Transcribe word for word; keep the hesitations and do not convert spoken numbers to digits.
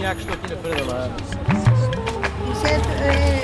sonhar que estou aqui na Feira da Lama. Isso é, é